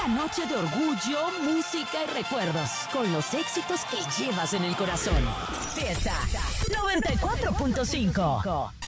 la noche de orgullo, música y recuerdos, con los éxitos que llevas en el corazón. Fiesta 94.5.